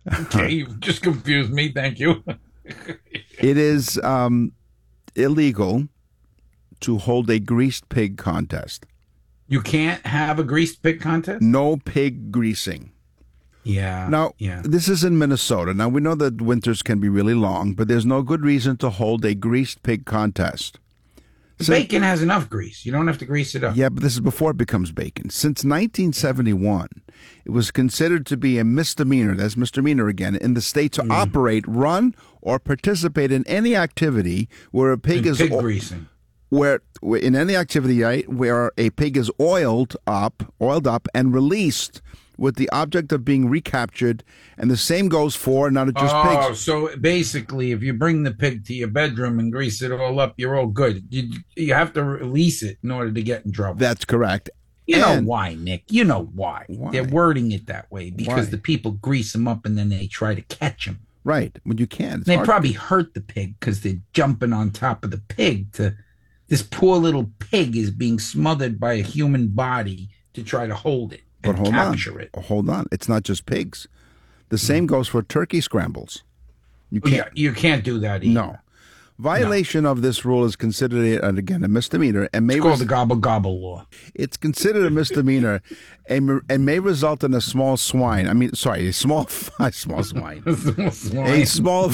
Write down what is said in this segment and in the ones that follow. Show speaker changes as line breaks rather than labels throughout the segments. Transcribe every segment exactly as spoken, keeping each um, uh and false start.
Okay, you've just confused me. Thank you.
It is um, illegal to hold a greased pig contest.
You can't have a greased pig contest?
No pig greasing.
Yeah.
Now,
yeah.
this is in Minnesota. Now, we know that winters can be really long, but there's no good reason to hold a greased pig contest.
So, bacon has enough grease. You don't have to grease it up.
Yeah, but this is before it becomes bacon. Since nineteen seventy-one, it was considered to be a misdemeanor, that's misdemeanor again, in the state to mm. operate, run, or participate in any activity where a pig
in
is...
pig o- greasing.
Where, in any activity, right, where a pig is oiled up, oiled up and released with the object of being recaptured, and the same goes for not just
oh,
pigs.
Oh, so basically, if you bring the pig to your bedroom and grease it all up, you're all good. You you have to release it in order to get in trouble.
That's correct.
You
and
know why, Nick? You know why. why? They're wording it that way because why? the people grease them up and then they try to catch them.
Right. Well, you can. It's
they
hard.
probably hurt the pig because they're jumping on top of the pig. To this poor little pig is being smothered by a human body to try to hold it.
But hold
capture
on.
It.
Hold on. It's not just pigs. The same goes for turkey scrambles. You
can't. Yeah, you can't do that either.
No. Violation no. of this rule is considered, uh, again, a misdemeanor. And may
it's called
res-
the gobble gobble law.
It's considered a misdemeanor and, and may result in a small swine. I mean, sorry, a small, a small swine. a small swine. A small.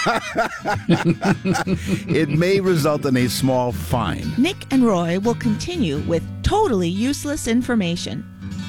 It may result in a small fine.
Nick and Roy will continue with totally useless information.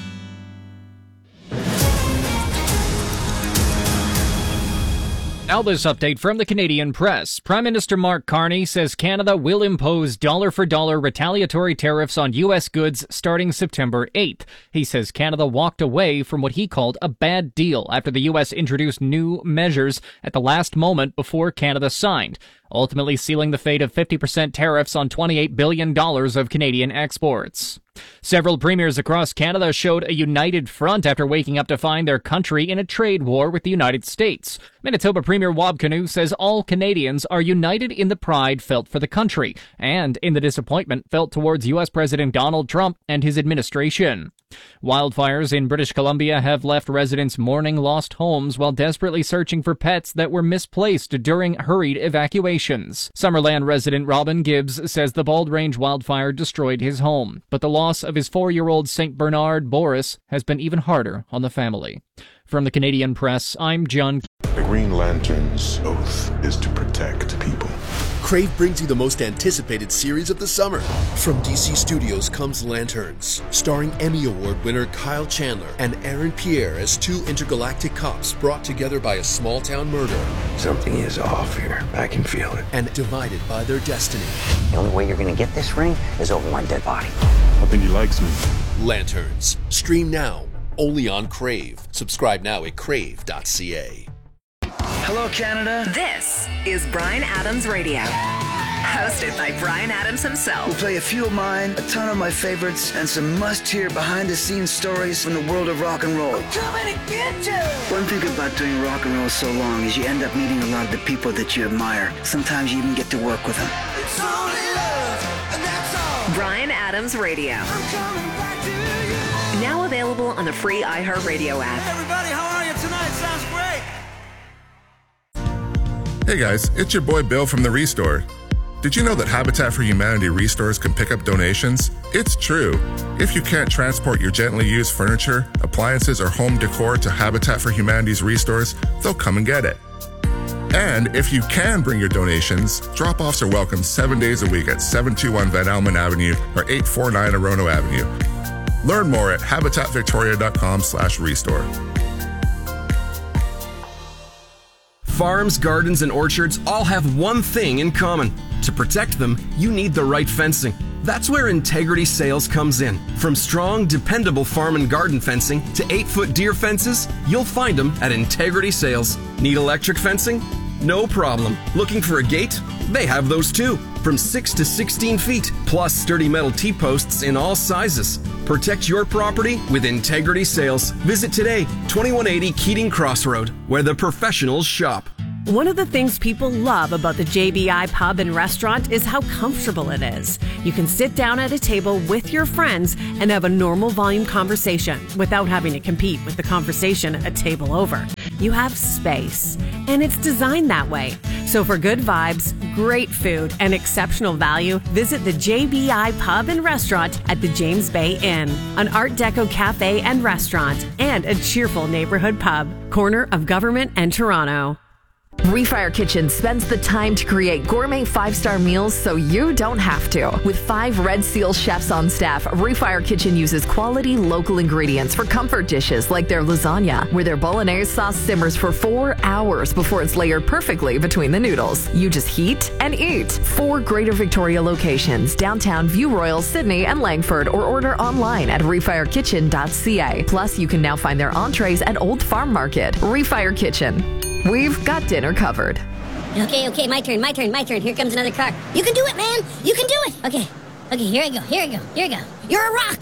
Now this update from the Canadian press. Prime Minister Mark Carney says Canada will impose dollar-for-dollar retaliatory tariffs on U S goods starting September eighth. He says Canada walked away from what he called a bad deal after the U S introduced new measures at the last moment before Canada signed, ultimately sealing the fate of fifty percent tariffs on twenty-eight billion dollars of Canadian exports. Several premiers across Canada showed a united front after waking up to find their country in a trade war with the United States. Manitoba Premier Wab Kinew says all Canadians are united in the pride felt for the country and in the disappointment felt towards U S President Donald Trump and his administration. Wildfires in British Columbia have left residents mourning lost homes while desperately searching for pets that were misplaced during hurried evacuations. Summerland resident Robin Gibbs says the Bald Range wildfire destroyed his home, but the loss of his four-year-old Saint Bernard Boris has been even harder on the family. From the Canadian Press, I'm John.
The Green Lantern's oath is to protect people.
Crave brings you the most anticipated series of the summer. From D C Studios comes Lanterns, starring Emmy Award winner Kyle Chandler and Aaron Pierre as two intergalactic cops brought together by a small-town murder.
Something is off here. I can feel it.
And divided by their destiny.
The only way you're going to get this ring is over my dead body.
I think he likes me.
Lanterns. Stream now. Only on Crave. Subscribe now at crave dot c a.
Hello, Canada.
This is Bryan Adams Radio. Hosted by Bryan Adams himself.
We'll play a few of mine, a ton of my favorites, and some must-hear behind-the-scenes stories from the world of rock and roll.
We're coming to get you!
One thing about doing rock and roll so long is you end up meeting a lot of the people that you admire. Sometimes you even get to work with them.
It's only love, and that's all.
Bryan Adams Radio.
I'm coming back to you.
Now available on the free iHeartRadio app.
Hey everybody, how are you tonight? Sounds great.
Hey guys, it's your boy Bill from The Restore. Did you know that Habitat for Humanity restores can pick up donations? It's true. If you can't transport your gently used furniture, appliances, or home decor to Habitat for Humanity's restores, they'll come and get it. And if you can bring your donations, drop-offs are welcome seven days a week at seven two one Van Almen Avenue or eight four nine Orono Avenue. Learn more at habitat victoria dot com slash restore.
Farms, gardens, and orchards all have one thing in common. To protect them, you need the right fencing. That's where Integrity Sales comes in. From strong, dependable farm and garden fencing to eight-foot deer fences, you'll find them at Integrity Sales. Need electric fencing? No problem. Looking for a gate? They have those too. From six to sixteen feet, plus sturdy metal T-posts in all sizes. Protect your property with Integrity Sales. Visit today, twenty-one eighty Keating Crossroad, where the professionals shop.
One of the things people love about the J B I Pub and Restaurant is how comfortable it is. You can sit down at a table with your friends and have a normal volume conversation without having to compete with the conversation a table over. you have space. And it's designed that way. So for good vibes, great food, and exceptional value, visit the J B I Pub and Restaurant at the James Bay Inn, an Art Deco cafe and restaurant, and a cheerful neighborhood pub, corner of Government and Toronto.
Refire Kitchen spends the time to create gourmet five-star meals so you don't have to. With five Red Seal chefs on staff, Refire Kitchen uses quality local ingredients for comfort dishes like their lasagna, where their bolognese sauce simmers for four hours before it's layered perfectly between the noodles. You just heat and eat. Four Greater Victoria locations, downtown, View Royal, Sydney, and Langford, or order online at refire kitchen dot c a. Plus, you can now find their entrees at Old Farm Market. Refire Kitchen. We've got dinner covered.
Okay, okay, my turn, my turn, my turn. Here comes another car. You can do it, man. You can do it. Okay, okay, here I go, here I go, here I go. You're a rock.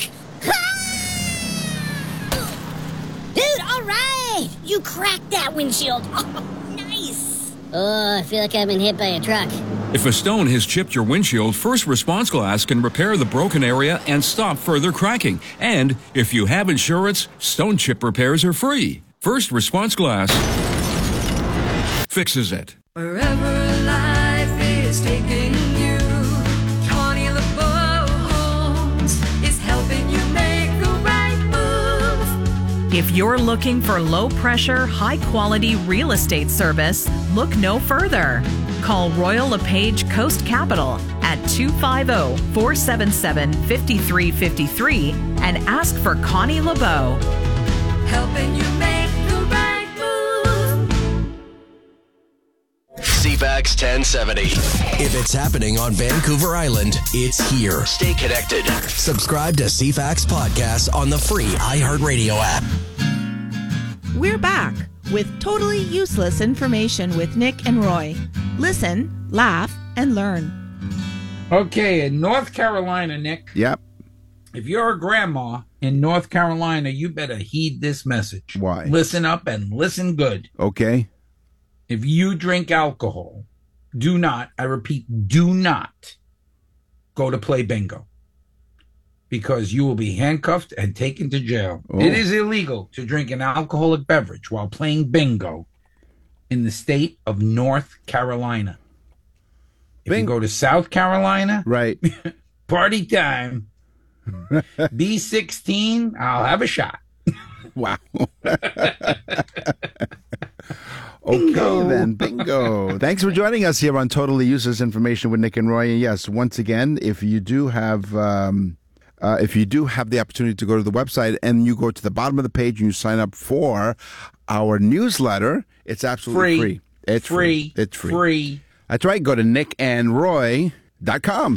Dude, all right. You cracked that windshield. Oh, nice. Oh, I feel like I've been hit by a truck.
If a stone has chipped your windshield, First Response Glass can repair the broken area and stop further cracking. And if you have insurance, stone chip repairs are free. First Response Glass fixes it.
Wherever life is taking you, Connie LeBeau Homes is helping you make the right move.
If you're looking for low-pressure, high-quality real estate service, look no further. Call Royal LePage Coast Capital at two five zero, four seven seven, five three five three and ask for Connie LeBeau.
Helping you make the right move.
C FAX ten seventy. If it's happening on Vancouver Island, it's here. Stay connected. Subscribe to C FAX Podcast on the free iHeartRadio app.
We're back with totally useless information with Nick and Roy. Listen, laugh, and learn.
Okay, in North Carolina, Nick.
Yep.
If you're a grandma in North Carolina, you better heed this message.
Why?
Listen up and listen good.
Okay.
If you drink alcohol, do not, I repeat, do not go to play bingo, because you will be handcuffed and taken to jail.
Oh.
It is illegal to drink an alcoholic beverage while playing bingo in the state of North Carolina. If Bing- you go to South Carolina,
right,
party time. B sixteen, I'll have a shot.
Wow. Okay, then. Bingo. Thanks for joining us here on Totally Useless Information with Nick and Roy. And yes, once again, if you do have um, uh, if you do have the opportunity to go to the website and you go to the bottom of the page and you sign up for our newsletter, it's absolutely free.
free.
It's free.
free.
It's free.
Free.
That's right. Go to nick and roy dot com.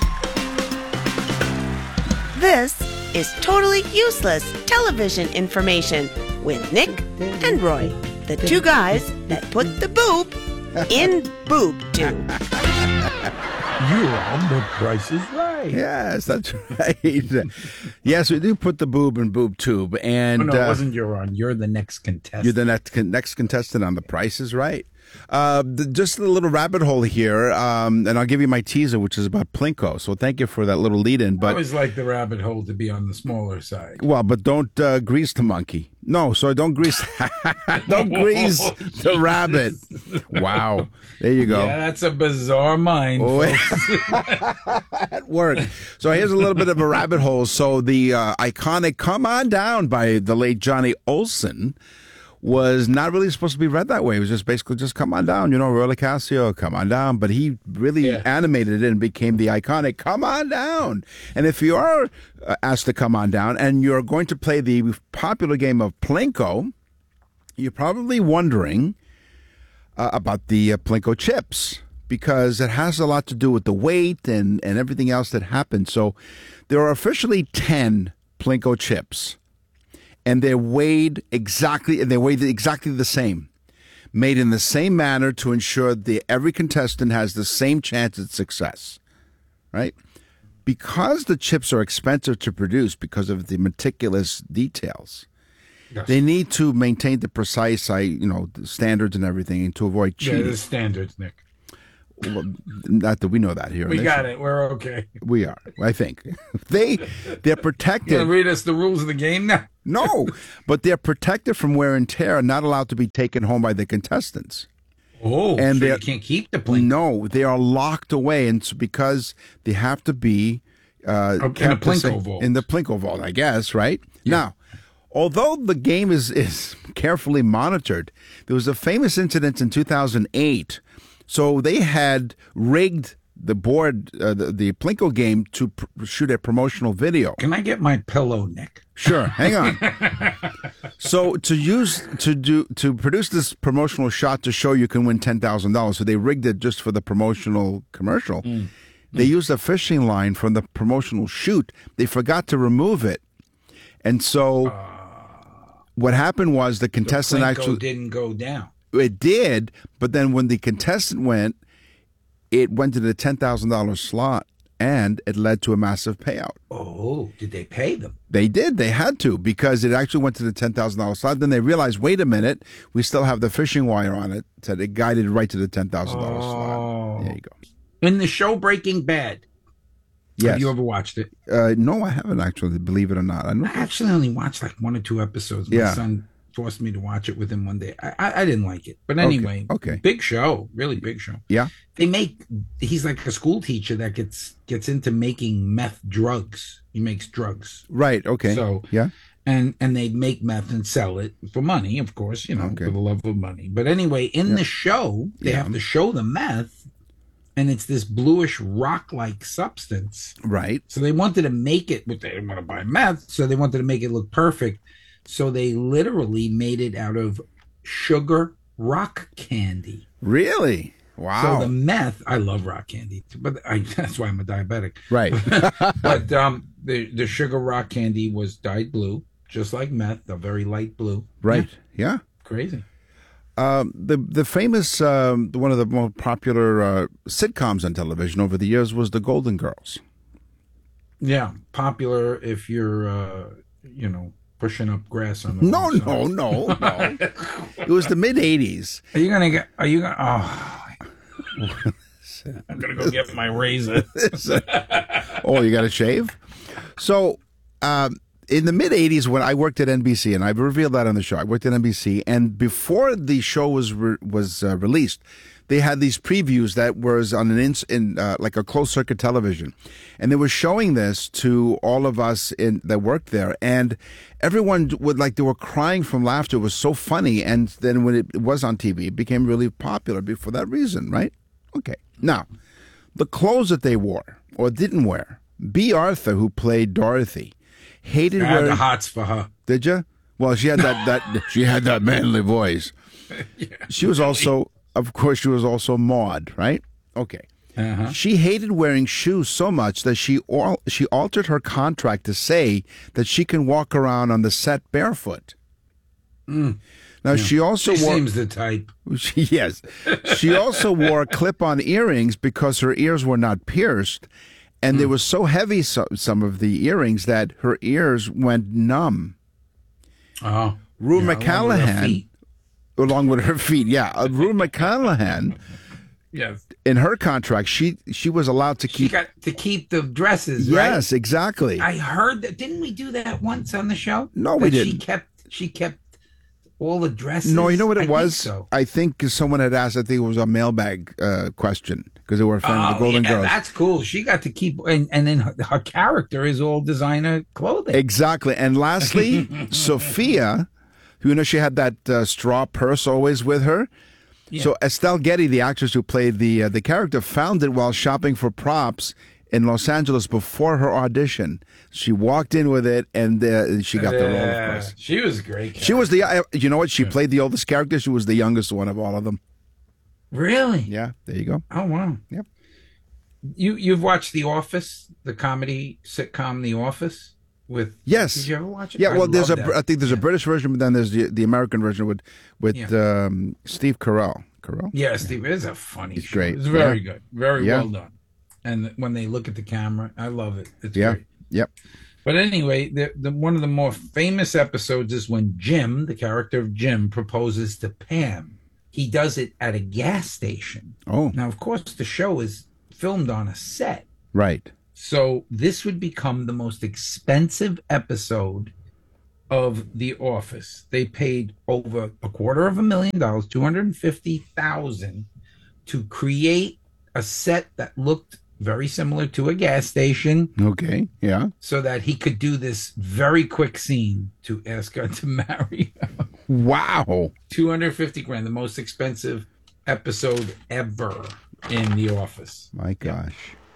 This is totally useless television information with Nick and Roy, the two guys that put the boob in boob tube.
You're on The Price is Right.
Yes, that's right. Yes, we do put the boob in boob tube. And
oh, no, it
uh,
wasn't you're on. You're the next contestant.
You're the next, next contestant on The Price is Right. Uh, the, just a little rabbit hole here, um, and I'll give you my teaser, which is about Plinko. So thank you for that little lead-in. But
I always like the rabbit hole to be on the smaller side.
Well, but don't uh, grease the monkey. No, so don't grease, don't grease the rabbit. Wow, there you go.
Yeah, that's a bizarre mind.
Oh, at work. So here's a little bit of a rabbit hole. So the uh, iconic "Come On Down" by the late Johnny Olson was not really supposed to be read that way. It was just basically just "come on down," you know, Roy LoCascio, "come on down." But he really yeah. animated it and became the iconic "come on down." And if you are uh, asked to come on down and you're going to play the popular game of Plinko, you're probably wondering uh, about the uh, Plinko chips, because it has a lot to do with the weight and, and everything else that happened. So there are officially ten Plinko chips. And they're weighed exactly, and they're weighed exactly the same, made in the same manner to ensure that every contestant has the same chance at success, right? Because the chips are expensive to produce because of the meticulous details, yes. they need to maintain the precise, you know, the standards and everything, and to avoid cheating.
Yeah, the standards, Nick.
well, not that we know that here.
We
in
got
this
it. We're okay.
We are, I think. They, they're
You
protected.
gonna read us the rules of the game now?
No, but they're protected from wear and tear and not allowed to be taken home by the contestants.
Oh,
And
so
they're-
you can't keep the plane.
No, they are locked away, and it's because they have to be uh,
In a
kept the
Plinko
same-
vault.
In the Plinko vault, I guess, right? Now, although the game is, is carefully monitored, there was a famous incident in two thousand eight. So they had rigged the board, uh, the, the Plinko game, to pr- shoot a promotional video.
Can I get my pillow, Nick?
Sure, hang on. So to use to do to produce this promotional shot to show you can win ten thousand dollars, so they rigged it just for the promotional commercial.
Mm.
They used a fishing line from the promotional shoot. They forgot to remove it, and so what happened was the contestant
Plinko
actually
didn't go down.
it did, but then when the contestant went, it went to the ten thousand dollars slot, and it led to a massive payout.
Oh, did they pay them?
They did. They had to because it actually went to the ten thousand dollars slot. Then they realized, wait a minute, we still have the fishing wire on it. So it guided right to the ten thousand dollars
Oh.
slot. There you go.
In the show Breaking Bad.
Yes.
Have you ever watched it?
Uh, no, I haven't actually, believe it or not. I don't.
I actually only watched like one or two episodes. My
Yeah.
son forced me to watch it with him one day. I, I, I didn't like it. But
Okay,
anyway,
okay.
big show, really big show.
Yeah.
They make, he's like a school teacher that gets gets into making meth drugs. He makes drugs.
Right. Okay.
So,
yeah.
and and they make meth and sell it for money, of course, you know,
Okay.
for the love of money. But anyway, in
Yeah.
the show, they
Yeah.
have to show the meth, and it's this bluish rock-like substance.
Right.
So they wanted to make it, but they didn't want to buy meth, so they wanted to make it look perfect. So they literally made it out of sugar rock candy.
Really? Wow.
So the meth, I love rock candy, but I, that's why I'm a diabetic.
Right.
But um, the the sugar rock candy was dyed blue, just like meth, a very light blue.
Right. Yeah.
Crazy.
Um, the the famous um, one of the most popular uh, sitcoms on television over the years was The Golden Girls.
Yeah, popular if you're, uh, you know, pushing up grass on the
No,
wrong
no,
side.
no, no. It was the mid eighties.
Are you gonna get? Are you gonna? Oh, I'm gonna go get my razor.
Oh, you got to shave? So, um, in the mid eighties, when I worked at N B C, and I've revealed that on the show, I worked at N B C, and before the show was re- was uh, released, they had these previews that was on an ins- in uh, like a closed circuit television, and they were showing this to all of us in that worked there, and everyone would like they were crying from laughter. It was so funny, and then when it was on T V, it became really popular be- for that reason, right? Okay, now the clothes that they wore or didn't wear. B. Arthur, who played Dorothy, hated
I had
wearing.
the hots for her.
Did you? Well, she had that that she had that manly voice. She was also, of course, she was also Maude, right? Okay.
Uh-huh.
She hated wearing shoes so much that she al- she altered her contract to say that she can walk around on the set barefoot.
Mm.
Now
Yeah.
she also
She
wore.
seems the type.
She, yes, she also wore clip-on earrings because her ears were not pierced, and they were so heavy, so, some of the earrings, that her ears went numb.
Oh,
Rue
yeah, along with her
McCallaghan,
feet.
along with her feet, yeah. Uh, Rue McCallaghan,
Yes.
in her contract, she she was allowed to
She
keep.
got to keep the dresses, right?
Yes, exactly.
I heard that. Didn't we do that once on the show?
No, we
That She
didn't.
kept. She kept all the dresses.
No, you know what
I
it
think
was?
so.
I think someone had asked. I think it was a mailbag uh, question because they were a fan of the
Oh,
Golden
yeah,
Girls.
that's cool. She got to keep, and, and then her, her character is all designer clothing.
Exactly. And lastly, Sophia, who, you know, she had that uh, straw purse always with her.
Yeah.
So Estelle Getty, the actress who played the uh, the character, found it while shopping for props in Los Angeles before her audition. She walked in with it, and uh, she got the role, of
Yeah,
course.
She was a great.
She was the, uh, you know what? She played the oldest character. She was the youngest one of all of them.
Really?
Yeah, there you go.
Oh wow.
Yep.
You you've watched The Office, the comedy sitcom The Office with
Yes.
Did you ever watch it?
Yeah,
I
well, there's a,
love that.
I think there's a British version, but then there's the, the American version with with
Yeah.
um, Steve Carell. Carell?
Yeah, Steve, it's a funny
It's
show.
great.
It's very
Yeah.
good. Very
Yeah.
well done. And when they look at the camera, I love it. It's
Yeah.
great.
Yep.
But anyway, the, the one of the more famous episodes is when Jim, the character of Jim, proposes to Pam. he does it at a gas station.
Oh.
Now, of course, the show is filmed on a set.
Right.
So this would become the most expensive episode of The Office. They paid over a quarter of a million dollars, two hundred fifty thousand dollars, to create a set that looked very similar to a gas station.
Okay, yeah.
So that he could do this very quick scene to ask her to marry him.
Wow.
two hundred fifty grand, the most expensive episode ever in The Office.
My gosh.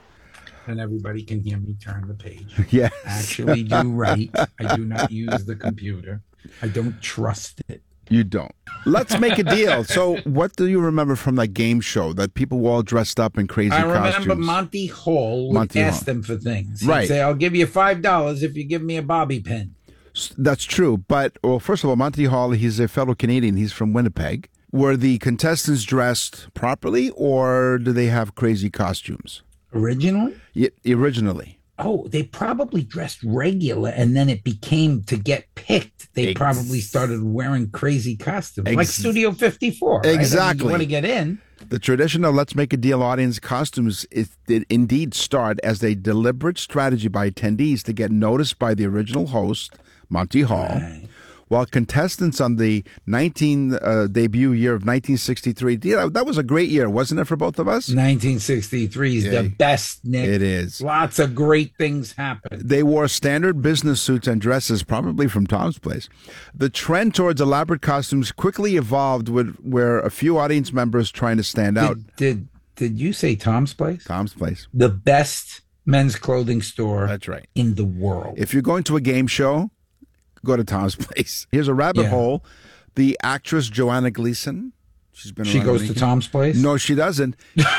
And everybody can hear me turn the page.
Yes.
Actually do write. I do not use the computer. I don't trust it.
You don't. Let's make a deal. So what do you remember from that game show that people were all dressed up in crazy
I remember
costumes?
Monty Hall would
Monty
ask
Hall.
them for things. He'd
Right.
say, I'll give you five dollars if you give me a bobby pin.
That's true. But, well, first of all, Monty Hall, he's a fellow Canadian. He's from Winnipeg. Were the contestants dressed properly, or do they have crazy costumes?
Originally?
Yeah, originally.
Oh, they probably dressed regular, and then it became to get picked. They
Ex-
probably started wearing crazy costumes,
Ex-
like Studio fifty-four. Right? I mean,
Exactly.
you want to get in.
The traditional Let's Make a Deal audience costumes is, did indeed start as a deliberate strategy by attendees to get noticed by the original host, Monty Hall,
Right.
while contestants on the nineteen uh, debut year of nineteen sixty-three, yeah, that was a great year, wasn't it, for both of us?
nineteen sixty-three is
Yeah.
the best, Nick.
It is.
Lots of great things happened.
They wore standard business suits and dresses, probably from Tom's Place. The trend towards elaborate costumes quickly evolved with where a few audience members trying to stand out.
Did, did did you say Tom's Place?
Tom's Place.
The best men's clothing store
That's right.
in the world.
If you're going to a game show, go to Tom's Place. Here's a rabbit
Yeah.
hole. The actress Joanna Gleason. She's been
She
around
goes
the
to
weekend.
Tom's Place?
No, she doesn't.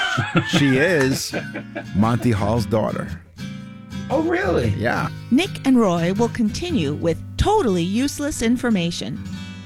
She is Monty Hall's daughter.
Oh, really?
Yeah.
Nick and Roy will continue with totally useless information.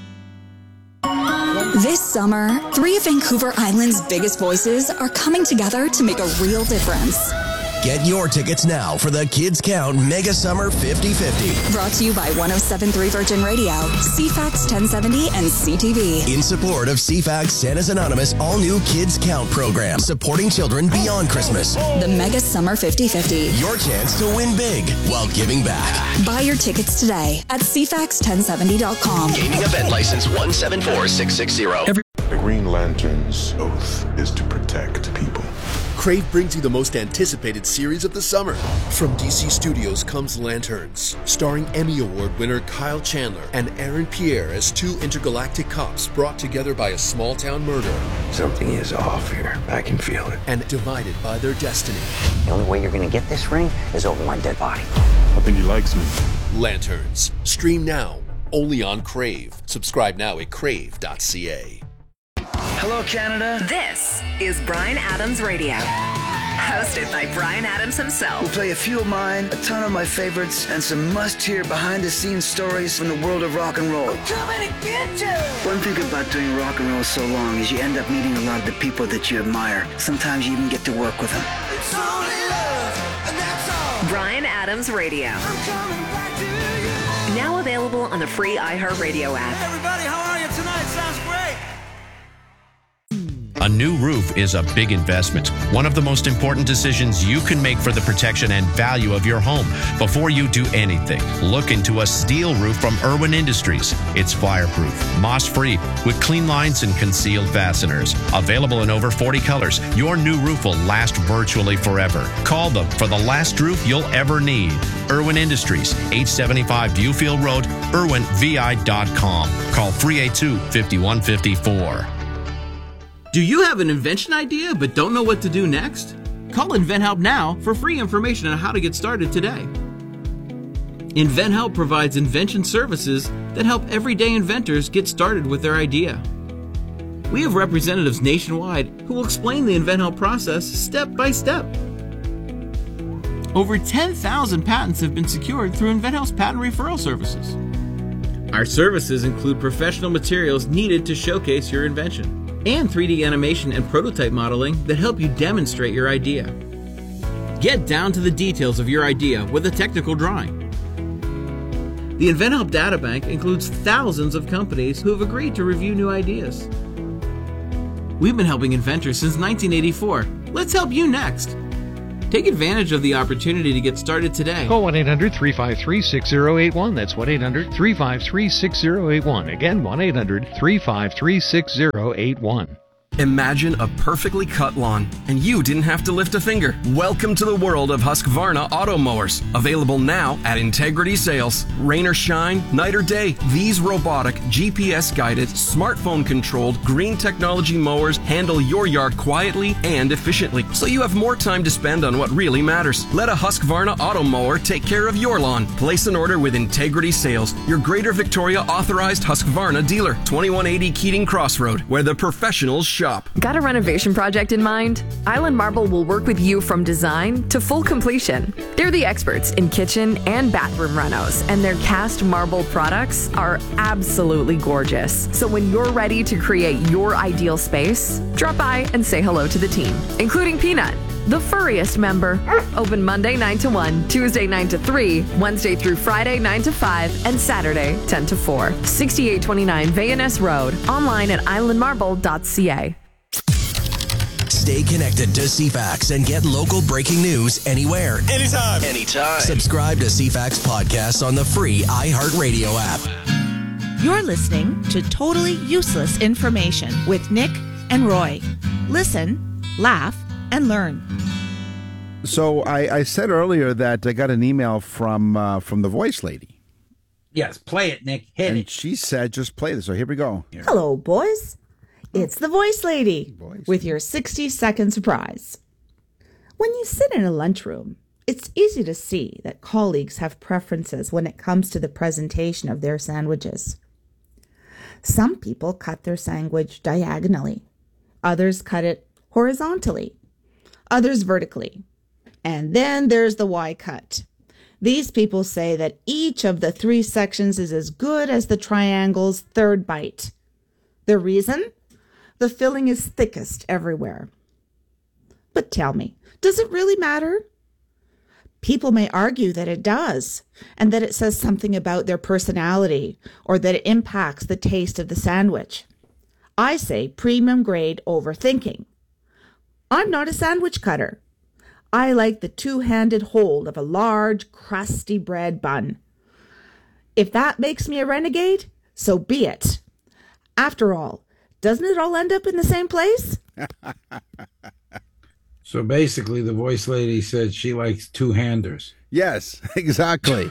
This summer, three of Vancouver Island's biggest voices are coming together to make a real difference.
Get your tickets now for the Kids Count Mega Summer fifty fifty.
Brought to you by one oh seven point three Virgin Radio, C FAX ten seventy, and C T V.
In support of C FAX Santa's Anonymous all-new Kids Count program, supporting children beyond Christmas.
The Mega Summer fifty fifty.
Your chance to win big while giving back.
Buy your tickets today at C FAX ten seventy dot com.
Gaming event license one seven four six six zero.
The Green Lantern's oath is to protect people.
Crave brings you the most anticipated series of the summer. From D C Studios comes Lanterns, starring Emmy Award winner Kyle Chandler and Aaron Pierre as two intergalactic cops brought together by a small-town murder.
Something is off here. I can feel it.
And divided by their destiny.
The only way you're gonna get this ring is over my dead body.
I think he likes me.
Lanterns. Stream now, only on Crave. Subscribe now at crave dot c a.
Hello, Canada.
This is Bryan Adams Radio, hosted by Bryan Adams himself.
We'll play a few of mine, a ton of my favorites, and some must-hear behind-the-scenes stories from the world of rock and roll.
I'm coming to get you.
One thing about doing rock and roll so long is you end up meeting a lot of the people that you admire. Sometimes you even get to work with them.
It's only love, and that's all.
Bryan Adams Radio.
I'm coming back to you.
Now available on the free iHeartRadio app.
Everybody, how are you tonight? Sounds great.
A new roof is a big investment, one of the most important decisions you can make for the protection and value of your home. Before you do anything, look into a steel roof from Irwin Industries. It's fireproof, moss-free, with clean lines and concealed fasteners. Available in over forty colors, your new roof will last virtually forever. Call them for the last roof you'll ever need. Irwin Industries, eight seventy-five Viewfield Road, irwin v i dot com. Call three eight two, five one five four.
Do you have an invention idea but don't know what to do next? Call InventHelp now for free information on how to get started today. InventHelp provides invention services that help everyday inventors get started with their idea. We have representatives nationwide who will explain the InventHelp process step by step. Over ten thousand patents have been secured through InventHelp's patent referral services. Our services include professional materials needed to showcase your invention, and three D animation and prototype modeling that help you demonstrate your idea. Get down to the details of your idea with a technical drawing. The InventHelp Databank includes thousands of companies who have agreed to review new ideas. We've been helping inventors since nineteen eighty-four. Let's help you next. Take advantage of the opportunity to get started today.
Call one eight hundred three five three six zero eight one. That's one eight hundred three five three six zero eight one. Again, one eight hundred three five three six zero eight one.
Imagine a perfectly cut lawn, and you didn't have to lift a finger. Welcome to the world of Husqvarna auto mowers. Available now at Integrity Sales. Rain or shine, night or day, these robotic, G P S-guided, smartphone-controlled, green technology mowers handle your yard quietly and efficiently, so you have more time to spend on what really matters. Let a Husqvarna auto mower take care of your lawn. Place an order with Integrity Sales, your Greater Victoria authorized Husqvarna dealer. twenty-one eighty Keating Crossroad, where the professionals shop.
Got a renovation project in mind? Island Marble will work with you from design to full completion. They're the experts in kitchen and bathroom renos, and their cast marble products are absolutely gorgeous. So when you're ready to create your ideal space, drop by and say hello to the team, including Peanut, the furriest member. Open Monday nine to one, Tuesday nine to three, Wednesday through Friday nine to five, and Saturday ten to four. sixty-eight twenty-nine Van Ness Road. Online at island marble dot c a.
Stay connected to C FAX and get local breaking news anywhere,
Anytime. Anytime.
Subscribe to C FAX podcasts on the free iHeartRadio app.
You're listening to Totally Useless Information with Nick and Roy. Listen, laugh, and learn.
So I, I said earlier that I got an email from uh, from the voice lady.
Yes, play it, Nick. Hit
and
it.
She said, just play this. So here we go. Here.
Hello, boys. It's the voice lady
Voice.
with your sixty-second surprise. When you sit in a lunchroom, it's easy to see that colleagues have preferences when it comes to the presentation of their sandwiches. Some people cut their sandwich diagonally. Others cut it horizontally. Others vertically. And then there's the Y-cut. These people say that each of the three sections is as good as the triangle's third bite. The reason? The filling is thickest everywhere. But tell me, does it really matter? People may argue that it does, and that it says something about their personality, or that it impacts the taste of the sandwich. I say premium grade overthinking. I'm not a sandwich cutter. I like the two-handed hold of a large, crusty bread bun. If that makes me a renegade, so be it. After all, doesn't it all end up in the same place?
So basically, the voice lady said she likes two-handers.
Yes, exactly.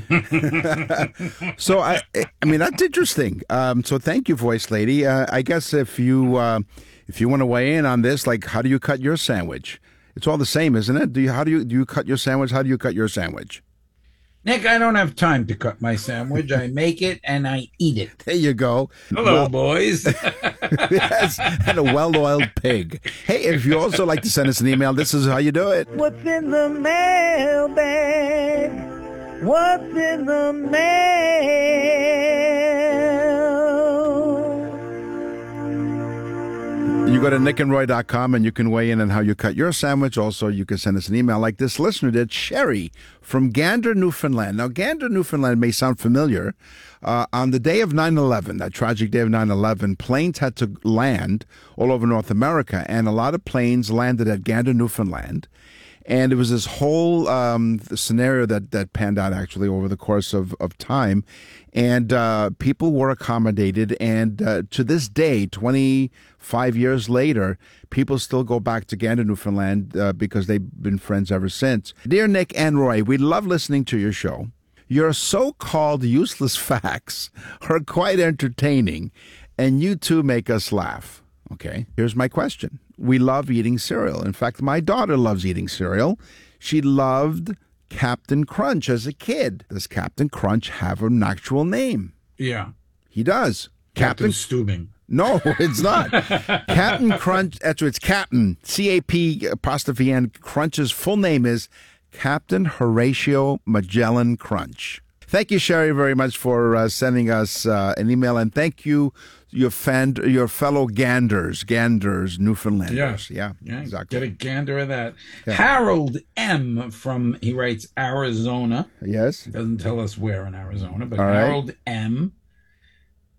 So, I I mean, that's interesting. Um, so thank you, voice lady. Uh, I guess if you uh, if you want to weigh in on this, like, how do you cut your sandwich? It's all the same, isn't it? Do you how do you do you cut your sandwich? How do you cut your sandwich?
Nick, I don't have time to cut my sandwich. I make it and I eat it.
There you go.
Hello,
well,
boys.
Yes, and a well-oiled pig. Hey, if you also like to send us an email, this is how you do it.
What's in the mailbag? What's in the mail?
You go to nick and roy dot com and you can weigh in on how you cut your sandwich. Also, you can send us an email like this listener did, Sherry from Gander, Newfoundland. Now, Gander, Newfoundland may sound familiar. Uh, on the day of nine eleven, that tragic day of nine eleven, planes had to land all over North America, and a lot of planes landed at Gander, Newfoundland. And it was this whole um, scenario that, that panned out actually over the course of, of time. And uh, people were accommodated. And uh, to this day, twenty-five years later, people still go back to Gander, Newfoundland uh, because they've been friends ever since. Dear Nick and Roy, we love listening to your show. Your so-called useless facts are quite entertaining, and you too make us laugh. Okay, here's my question. We love eating cereal. In fact, my daughter loves eating cereal. She loved Captain Crunch as a kid. Does Captain Crunch have an actual name?
Yeah.
He does.
Captain, Captain Stubing.
No, it's not. Captain Crunch, that's what it's Captain, C A P apostrophe N. Crunch's full name is Captain Horatio Magellan Crunch. Thank you, Sherry, very much for uh, sending us uh, an email, and thank you, your fan, your fellow Ganders, Ganders, Newfoundlanders.
Yes.
Yeah,
yeah,
exactly.
Get a gander of that.
Yeah.
Harold M. from, he writes, Arizona.
Yes.
Doesn't tell us where in Arizona, but
All right.
Harold M.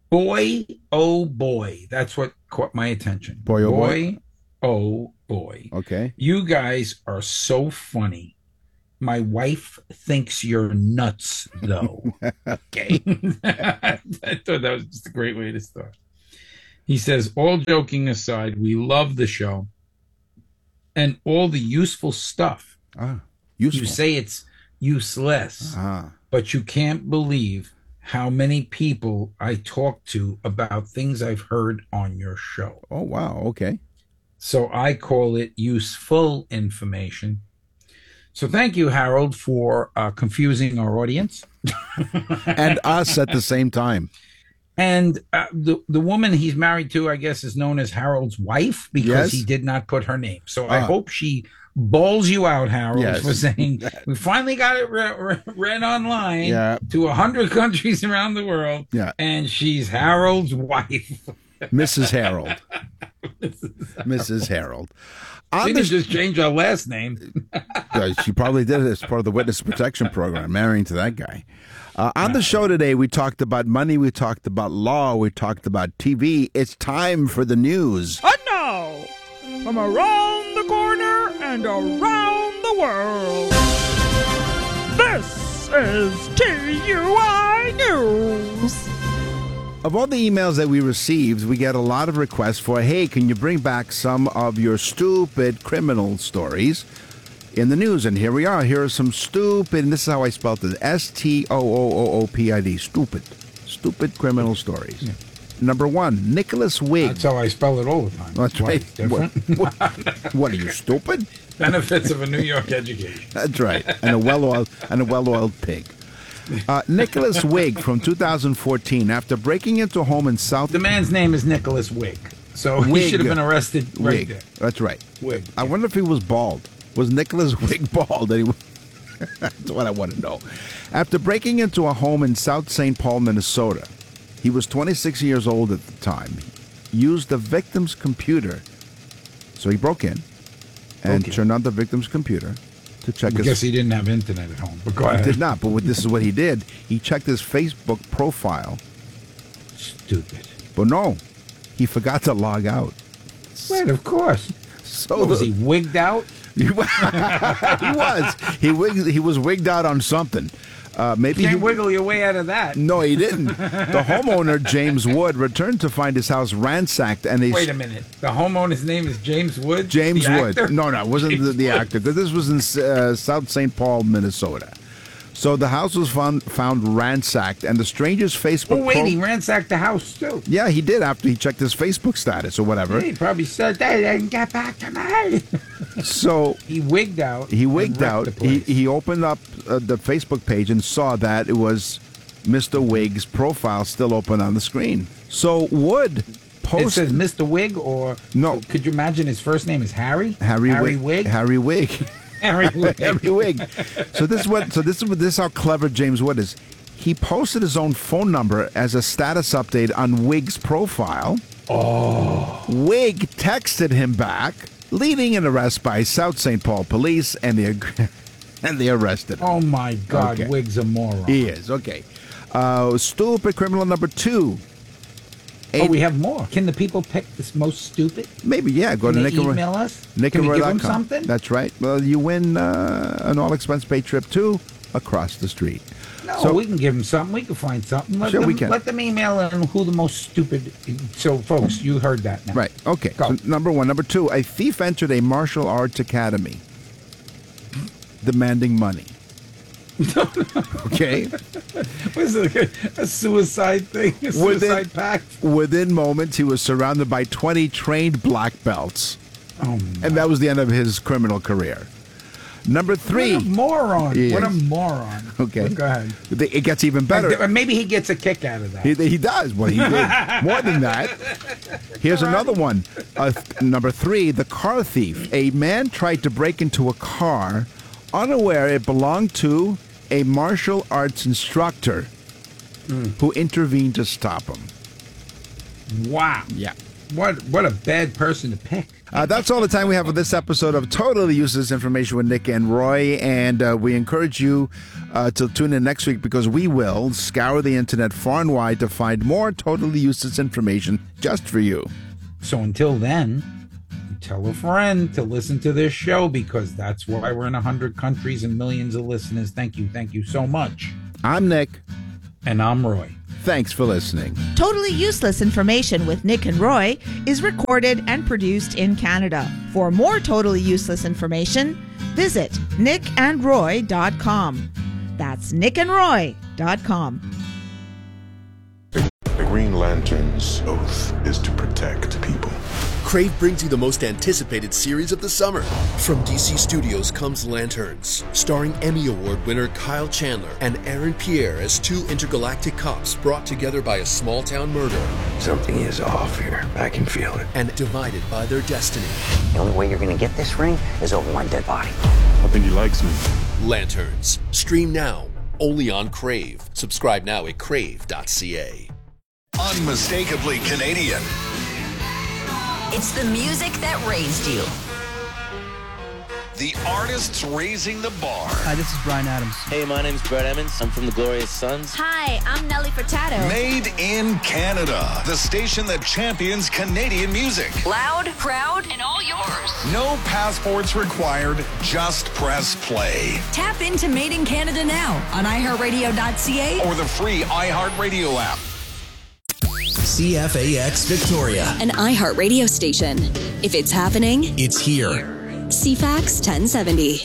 Boy, oh boy. That's what caught my attention.
Boy, oh boy.
Boy, oh boy.
Okay.
You guys are so funny. My wife thinks you're nuts, though. Okay. I thought that was just a great way to start. He says, all joking aside, we love the show and all the useful stuff.
Ah, useful.
You say it's useless,
Ah.
but you can't believe how many people I talk to about things I've heard on your show.
Oh, wow. Okay.
So I call it useful information. So thank you, Harold, for uh, confusing our audience.
And us at the same time.
And uh, the the woman he's married to, I guess, is known as Harold's wife because
Yes.
he did not put her name. So I
Ah.
hope she bawls you out, Harold,
Yes.
for saying we finally got it re- re- read online
Yeah.
to a hundred countries around the world.
Yeah.
And she's Harold's wife.
Missus Harold. Missus Harold.
She
On
didn't
the,
just change her last name.
Uh, she probably did it as part of the witness protection program, marrying to that guy. Uh, on the show today, we talked about money, we talked about law, we talked about T V. It's time for the news.
And now, from around the corner and around the world, this is T U I News.
Of all the emails that we received, we get a lot of requests for, hey, can you bring back some of your stupid criminal stories in the news? And here we are. Here are some stupid, and this is how I spelled it, S T O O O O P I D, stupid, stupid criminal stories.
Yeah.
Number one, Nicholas Wigg.
That's how I spell it all the time.
That's
Why
right.
it's different.
What, what, what are you, stupid?
Benefits of a New York education.
That's right. And a well-oiled and a well-oiled pig. Uh, Nicholas Wigg from two thousand fourteen, after breaking into a home in South.
The man's name is Nicholas Wigg, so he
Wigg.
should have been arrested right
Wigg.
there.
That's right.
Wigg.
I wonder if he was bald. Was Nicholas Wigg bald? That he- That's what I want to know. After breaking into a home in South Saint Paul, Minnesota, he was twenty-six years old at the time. He used the victim's computer. So he broke in and
Okay.
turned on the victim's computer to check
I
his.
guess he didn't have internet at home, but go
He
ahead.
did not, but what, this is what he did. He checked his Facebook profile.
Stupid.
But no, he forgot to log out.
Right, of course.
So
What, was he wigged out?
he was. He wigged, he was wigged out on something. Uh, maybe
You can't
he,
wiggle your way out of that.
No, he didn't. The homeowner, James Wood, returned to find his house ransacked, and he
Wait a minute. The homeowner's name is James Wood?
James
the
Wood.
actor?
No, no, it wasn't
James
the, the
Wood.
actor, because this was in uh, South Saint Paul, Minnesota. So the house was found found ransacked, and the stranger's Facebook.
Oh, wait,
pro-
he ransacked the house, too.
Yeah, he did after he checked his Facebook status or whatever.
He probably said, they didn't get back to me.
So
he wigged out.
He
and
wigged
wrecked
out.
the
He,
place.
he opened up uh, the Facebook page and saw that it was Mister Wigg's profile still open on the screen. So Wood
It
posted.
says Mister Wigg, or
No.
could you imagine his first name is Harry?
Harry,
Harry
Wigg.
Wigg?
Harry Wigg.
Harry Wigg.
Harry Wigg. So this is what. So this is what. This is how clever James Wood is. He posted his own phone number as a status update on Wigg's profile.
Oh.
Wigg texted him back, leading an arrest by South Saint Paul police, and they ag- and they arrested him.
Oh, my God.
Okay.
Wigg's a moron.
He is okay. Uh, stupid criminal number two.
Oh, we have more. Can the people pick this most stupid?
Maybe, yeah. Go
Can
to
they
Nick and Roy-
email us?
Nick
Can
and
we
Roy
give
dot
them
com.
something?
That's right. Well, you win uh, an all-expense paid trip to across the street.
No,
So-
we can give them something. We can find something. Let
Sure,
them,
we can.
Let them email in who the most stupid. So, folks, you heard that now.
Right. Okay.
Go.
So number one. Number two. A thief entered a martial arts academy, demanding money. Okay.
Was it a, a suicide thing? A suicide pact?
Within moments, he was surrounded by twenty trained black belts.
Oh,
and that was the end of his criminal career. Number three.
What a moron.
He
What a
is.
moron.
Okay.
Go ahead.
It gets even better.
And maybe he gets a kick out of that.
He, he does. Well, he did more than that. Here's another one. Uh, th- number three, the car thief. A man tried to break into a car, unaware it belonged to a martial arts instructor
Mm.
who intervened to stop him.
Wow.
Yeah.
what what a bad person to pick.
Uh, that's all the time we have for this episode of Totally Useless Information with Nick and Roy, and uh, we encourage you uh, to tune in next week because we will scour the internet far and wide to find more totally useless information just for you.
So until then, tell a friend to listen to this show because that's why we're in one hundred countries and millions of listeners. Thank you. Thank you so much.
I'm Nick.
And I'm Roy.
Thanks for listening.
Totally Useless Information with Nick and Roy is recorded and produced in Canada. For more totally useless information, visit nick and roy dot com. That's nick and roy dot com.
The Green Lantern's oath is to protect people.
Crave brings you the most anticipated series of the summer. From D C Studios comes Lanterns, starring Emmy Award winner Kyle Chandler and Aaron Pierre as two intergalactic cops brought together by a small-town murder.
Something is off here. I can feel it.
And divided by their destiny.
The only way you're gonna get this ring is over my dead body.
I think he likes me.
Lanterns. Stream now, only on Crave. Subscribe now at crave dot c a.
Unmistakably Canadian.
It's the music that raised you.
The artists raising the bar.
Hi, this is Bryan Adams.
Hey, my name's Brett Emmons. I'm from the Glorious Sons.
Hi, I'm Nelly Furtado.
Made in Canada. The station that champions Canadian music.
Loud, proud, and all yours.
No passports required. Just press play.
Tap into Made in Canada now on i heart radio dot c a
or the free iHeartRadio app.
C F A X Victoria.
An iHeart radio station. If it's happening,
it's here.
C FAX ten seventy.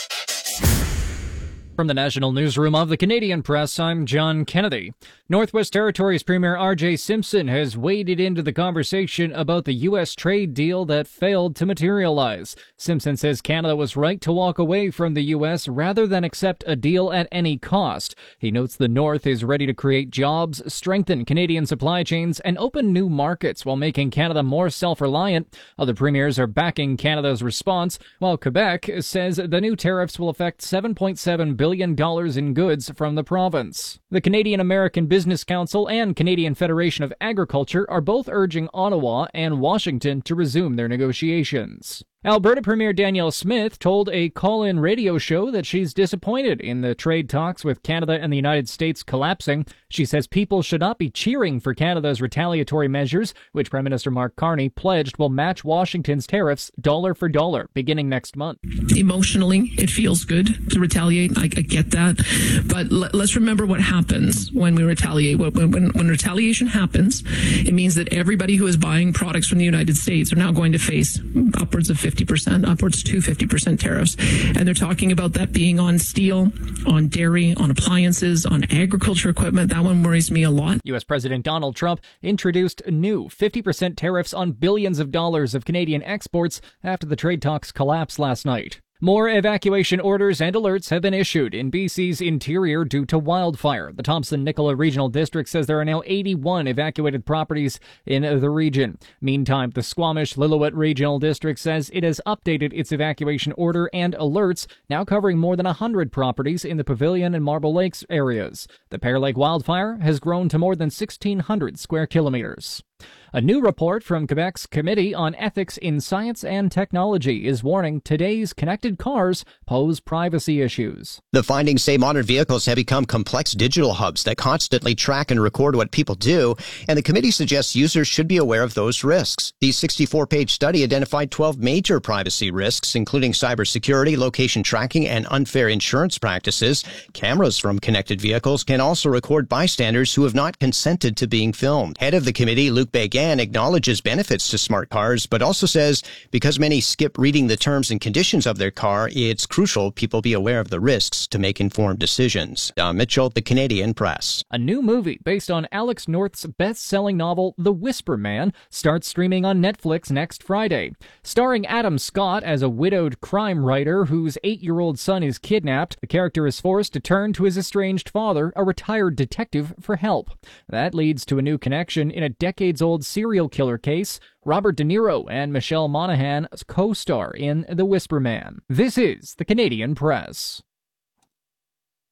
From the National Newsroom of the Canadian Press, I'm John Kennedy. Northwest Territories Premier R J Simpson has waded into the conversation about the U S trade deal that failed to materialize. Simpson says Canada was right to walk away from the U S rather than accept a deal at any cost. He notes the North is ready to create jobs, strengthen Canadian supply chains, and open new markets while making Canada more self-reliant. Other premiers are backing Canada's response, while Quebec says the new tariffs will affect seven point seven billion dollars in goods from the province. The Canadian-American Business Council and Canadian Federation of Agriculture are both urging Ottawa and Washington to resume their negotiations. Alberta Premier Danielle Smith told a call-in radio show that she's disappointed in the trade talks with Canada and the United States collapsing. She says people should not be cheering for Canada's retaliatory measures, which Prime Minister Mark Carney pledged will match Washington's tariffs dollar for dollar beginning next month.
Emotionally, it feels good to retaliate. I, I get that. But l- let's remember what happens when we retaliate. When, when, when retaliation happens, it means that everybody who is buying products from the United States are now going to face upwards of fifty percent, upwards to fifty percent tariffs. And they're talking about that being on steel, on dairy, on appliances, on agriculture equipment. That one worries me a lot.
U S President Donald Trump introduced new fifty percent tariffs on billions of dollars of Canadian exports after the trade talks collapsed last night. More evacuation orders and alerts have been issued in B C's interior due to wildfire. The Thompson-Nicola Regional District says there are now eighty-one evacuated properties in the region. Meantime, the Squamish-Lillooet Regional District says it has updated its evacuation order and alerts, now covering more than one hundred properties in the Pavilion and Marble Lakes areas. The Pear Lake wildfire has grown to more than sixteen hundred square kilometers. A new report from Quebec's Committee on Ethics in Science and Technology is warning today's connected cars pose privacy issues.
The findings say modern vehicles have become complex digital hubs that constantly track and record what people do, and the committee suggests users should be aware of those risks. The sixty-four page study identified twelve major privacy risks, including cybersecurity, location tracking, and unfair insurance practices. Cameras from connected vehicles can also record bystanders who have not consented to being filmed. Head of the committee, Luc Béguin, acknowledges benefits to smart cars, but also says because many skip reading the terms and conditions of their car, it's crucial people be aware of the risks to make informed decisions. Don Mitchell, The Canadian Press.
A new movie based on Alex North's best-selling novel, The Whisper Man, starts streaming on Netflix next Friday. Starring Adam Scott as a widowed crime writer whose eight-year-old son is kidnapped, the character is forced to turn to his estranged father, a retired detective, for help. That leads to a new connection in a decades-old serial killer case. Robert De Niro and Michelle Monaghan co-star in The Whisper Man. This is The Canadian Press.